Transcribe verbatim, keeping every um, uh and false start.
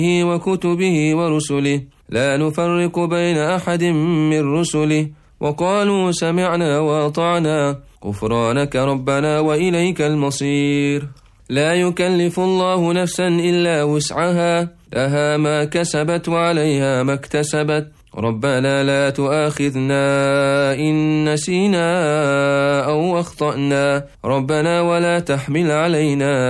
وكتبه ورسله لا نفرق بين أحد من رسله وقالوا سمعنا وأطعنا غفرانك ربنا وإليك المصير. لا يكلف الله نفسا إلا وسعها لها ما كسبت وعليها ما اكتسبت ربنا لا تؤاخذنا إن نسينا أو أخطأنا ربنا ولا تحمل علينا